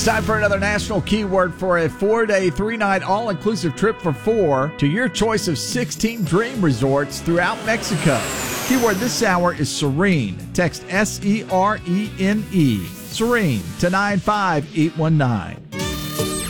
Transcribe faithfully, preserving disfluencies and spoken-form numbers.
It's time for another national keyword for a four-day, three-night, all-inclusive trip for four to your choice of sixteen dream resorts throughout Mexico. Keyword this hour is serene. Text S E R E N E. Serene to nine five eight one nine.